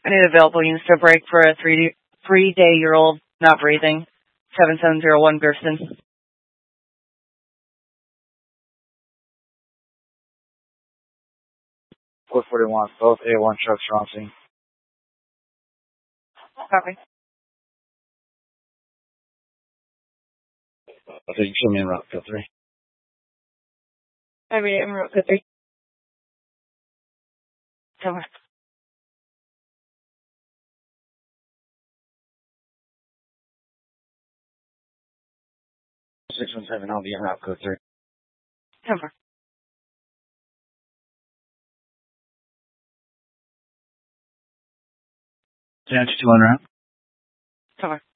I need available units to break for a three-day-year-old not breathing. 7701 Gerson. 441, both A1 trucks are on scene. Copy. I think you show me in route code 3. I read it in route code 3. Somewhere. 617, I'll be in route code 3. Somewhere. Dash 2 on route. Somewhere.